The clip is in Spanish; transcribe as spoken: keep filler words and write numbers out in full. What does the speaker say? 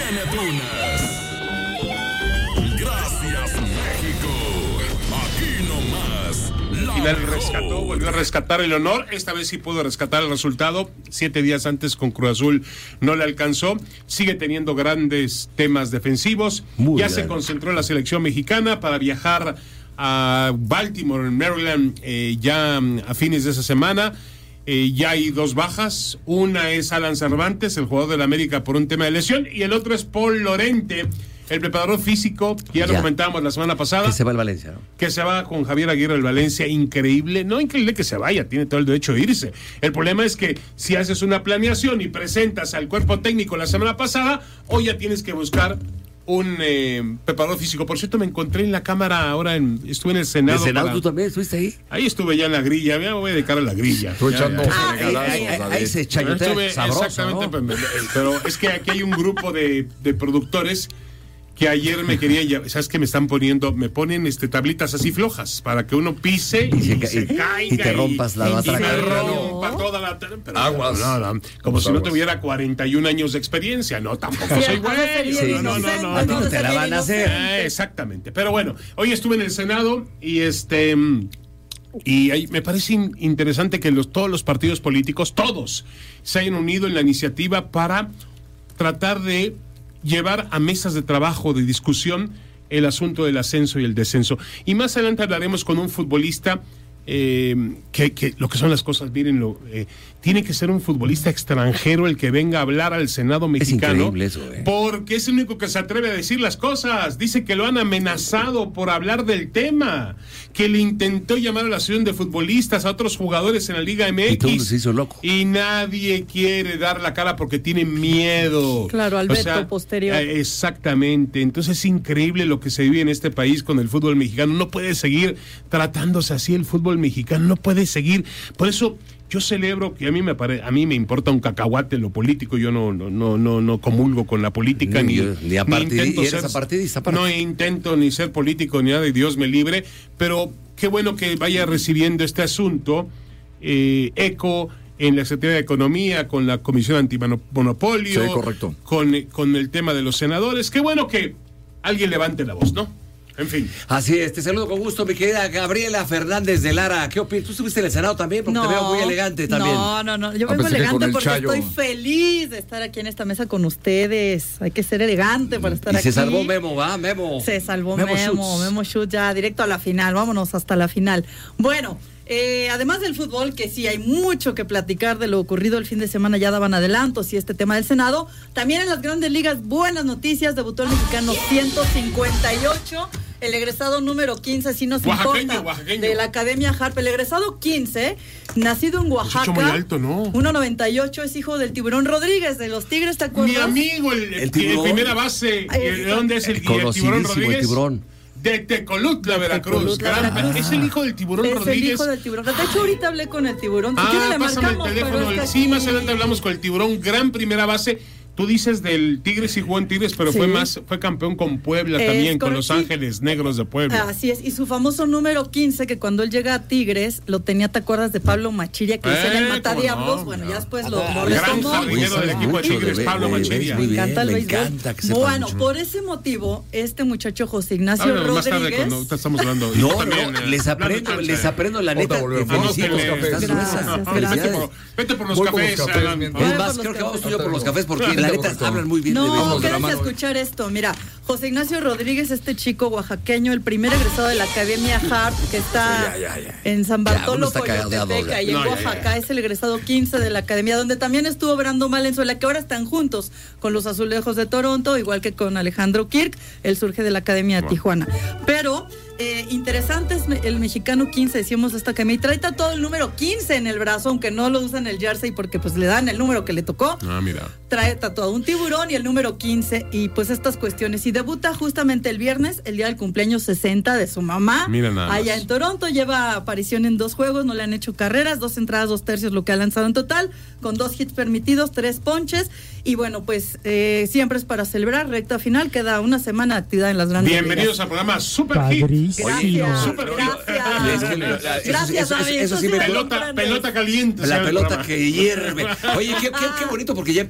tiene dunas. Gracias, México. Aquí nomás. La Y la rescató, volvió a rescatar el honor. Esta vez sí pudo rescatar el resultado. Siete días antes con Cruz Azul no le alcanzó. Sigue teniendo grandes temas defensivos. Muy ya bien. se concentró en la selección mexicana para viajar a Baltimore, en Maryland, eh, ya a fines de esa semana. Eh, ya hay dos bajas. Una es Alan Cervantes, el jugador del América, por un tema de lesión, y el otro es Paul Lorente, el preparador físico, que ya, ya. lo comentábamos la semana pasada. Que se va al Valencia, ¿no? Que se va con Javier Aguirre al Valencia. Increíble. No increíble que se vaya, tiene todo el derecho de irse. El problema es que si haces una planeación y presentas al cuerpo técnico la semana pasada, hoy ya tienes que buscar un eh, preparador físico. Por cierto, me encontré en la cámara ahora, en, estuve en el Senado. ¿El Senado para... tú también estuviste ahí? Ahí estuve ya en la grilla, me voy a dedicar a la grilla. Estoy echando Ah, ahí, ahí, ahí, ahí se chayotea Estuve, sabroso, exactamente, ¿no? pero es que aquí hay un grupo de, de productores que ayer me querían, ya- ¿sabes qué me están poniendo? Me ponen este tablitas así flojas para que uno pise y, Y se se, ca- y- caiga y te rompas la y, matraca. y me No. rompa toda la pero Aguas. no, no, como Vamos, si no aguas. tuviera cuarenta y un años de experiencia. No, tampoco Sí, soy ha güey. de ser bien Sí, no, no, no, inocente, no, a ti no. no te la van a hacer. Ah, exactamente. Pero bueno, hoy estuve en el Senado y este y ahí me parece in- interesante que los, todos los partidos políticos, todos, se hayan unido en la iniciativa para tratar de llevar a mesas de trabajo, de discusión, el asunto del ascenso y el descenso. Y más adelante hablaremos con un futbolista eh, que, que lo que son las cosas, mírenlo, eh, tiene que ser un futbolista extranjero el que venga a hablar al Senado mexicano. increíble eso, eh. Porque es el único que se atreve a decir las cosas. Dice que lo han amenazado por hablar del tema, que le intentó llamar a la asociación de futbolistas, a otros jugadores en la Liga M X. Y todo el mundo se hizo loco. Y nadie quiere dar la cara porque tiene miedo. Claro, al O veto sea, posterior. eh, Exactamente. Entonces es increíble lo que se vive en este país con el fútbol mexicano. No puede seguir tratándose así el fútbol mexicano. No puede seguir. Por eso yo celebro que a mí me pare, a mí me importa un cacahuate lo político. Yo no no no no, no comulgo con la política Ni ni yo, ni apartidi- intento y eres ser- apartidista, aparte. No intento ni ser político ni nada, y Dios me libre. Pero qué bueno que vaya recibiendo este asunto eh, eco en la Secretaría de Economía, con la Comisión Antimonopolio, Sí, correcto. con, con el tema de los senadores. Qué bueno que alguien levante la voz, ¿no? En fin. Así es, te saludo con gusto, mi querida Gabriela Fernández de Lara. ¿Qué opinas? ¿Tú estuviste en el Senado también? Porque te veo muy elegante también. No, no, no. Yo Ah, vengo pensé que con elegante el porque Chayo. estoy feliz de estar aquí en esta mesa con ustedes. Hay que ser elegante para estar Y aquí. se salvó Memo, ¿va? Memo. Se salvó Memo Memo, Schutz. Memo Schutz, ya directo a la final. Vámonos hasta la final. Bueno, eh, además del fútbol, que sí hay mucho que platicar de lo ocurrido el fin de semana, ya daban adelantos y este tema del Senado. También en las grandes ligas, buenas noticias. Debutó el mexicano ciento cincuenta y ocho. El egresado número quince, si nos Oaxaqueño, importa, oaxaqueño. de la Academia Harp. El egresado quince, nacido en Oaxaca, muy alto, ¿no? uno noventa y ocho, es hijo del Tiburón Rodríguez, de los Tigres, ¿te acuerdas? Mi amigo, el, el, El tiburón. primera base, Ay, ¿de dónde es el, El y el tiburón conocidísimo, Rodríguez? el tiburón. De Tecolutla, Veracruz. Tecolutla, Gran- Veracruz. Es el hijo del tiburón Es Rodríguez. el hijo del Tiburón. De hecho, ahorita hablé con el Tiburón. Si quiere Ah, le pásame el marcamos, teléfono. pero está Sí, aquí. más adelante hablamos con el tiburón, gran primera base. Tú dices del Tigres y jugó en Tigres, pero Sí. fue más, fue campeón con Puebla Es también, con correcto, Los sí. Ángeles Negros de Puebla. Así es, y su famoso número quince, que cuando él llega a Tigres, lo tenía, ¿te acuerdas de Pablo Machiria? Que decía Eh, el Matadiablos. cómo no, bueno, no. ya después lo, Ah, lo gran retomó. jardinero del equipo de Mucho Tigres, de- Pablo de- Machiria. muy Me encanta el bien, me béisbol. encanta que sepa Bueno, mucho. por ese motivo, este muchacho José Ignacio Háblanos más tarde Rodríguez. cuando ahorita estamos hablando. No, Yo también, no, eh, les aprendo, dame les chance. aprendo la neta. Otra Te volvemos. felicito, Vamos por los estás cafés. gruesa. Gracias, Vete Felicidades. por, vete por los Voy por los cafés. cafés Alan. mientras- Es Voy más, por creo los que vamos tú y yo por los cafés. cafés porque Vete la por neta los cafés. hablan muy bien de No, béisbol. Vamos de la quédense a mano. escuchar esto. Mira, José Ignacio Rodríguez, este chico oaxaqueño, el primer egresado de la Academia Harp, que está Sí, ya, ya, ya. en San Ya, Bartolo, uno está cagado, Coyotepeca, ya. y en No, ya, Oaxaca, ya, ya. es el egresado quince de la Academia, donde también estuvo Brando Valenzuela, que ahora están juntos con los Azulejos de Toronto, igual que con Alejandro Kirk, él surge de la Academia de Tijuana. Pero eh, interesante es me- el mexicano quince, decíamos esta academia, y trae todo el número quince en el brazo, aunque no lo usan el jersey porque pues le dan el número que le tocó. Ah, mira. Trae tatuado un tiburón y el número quince y pues estas cuestiones. Y debuta justamente el viernes, el día del cumpleaños sesenta de su mamá. Mira nada más. Allá en Toronto, lleva aparición en dos juegos, no le han hecho carreras, dos entradas, dos tercios, lo que ha lanzado en total, con dos hits permitidos, tres ponches. Y bueno, pues eh, siempre es para celebrar, recta final, queda una semana de actividad en las grandes Bienvenidos ligas. al programa Super Hit. Gracias, Super- gracias. Es que me- eso sí- Gracias, eso- David. eso sí me- sí me Pelota, comprendes. pelota caliente. La sea el pelota programa. que hierve. Oye, qué, qué, qué bonito, porque ya